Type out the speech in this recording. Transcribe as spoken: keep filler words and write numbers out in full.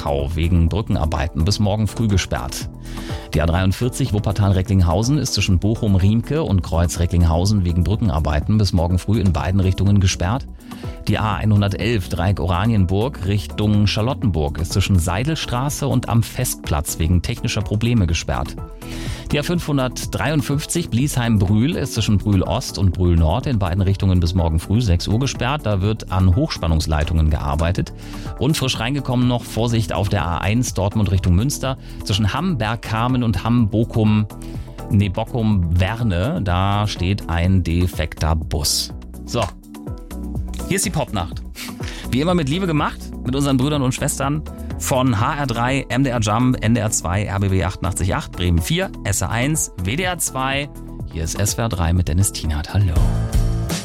Zwickau wegen Brückenarbeiten bis morgen früh gesperrt. Die A dreiundvierzig Wuppertal-Recklinghausen ist zwischen Bochum-Riemke und Kreuz-Recklinghausen wegen Brückenarbeiten bis morgen früh in beiden Richtungen gesperrt. Die A hundertelf Dreieck Oranienburg Richtung Charlottenburg ist zwischen Seidelstraße und am Festplatz wegen technischer Probleme gesperrt. Die A fünfhundertdreiundfünfzig Bliesheim-Brühl ist zwischen Brühl-Ost und Brühl-Nord in beiden Richtungen bis morgen früh sechs Uhr gesperrt. Da wird an Hochspannungsleitungen gearbeitet. Und frisch reingekommen noch Vorsicht auf der A eins Dortmund Richtung Münster zwischen Hamm-Bergkamen und Hamm-Bochum, nee, Bockum-Werne. Da steht ein defekter Bus. So, hier ist die Popnacht. Wie immer mit Liebe gemacht, mit unseren Brüdern und Schwestern von H R drei, M D R Jump, N D R zwei, R B B achtundachtzig Komma acht, Bremen vier, S R eins, W D R zwei. Hier ist S W R drei mit Dennis Tienert. Hallo.